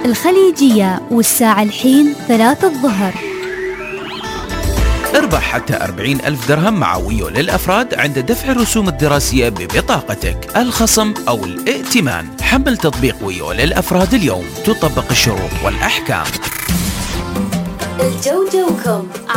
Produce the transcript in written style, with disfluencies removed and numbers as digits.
الخليجية، والساعة الحين 3 الظهر. اربح حتى 40,000 درهم مع ويو للأفراد عند دفع الرسوم الدراسية ببطاقتك، الخصم أو الائتمان. حمل تطبيق ويو للأفراد اليوم، تطبق الشروط والأحكام. الجو جوكم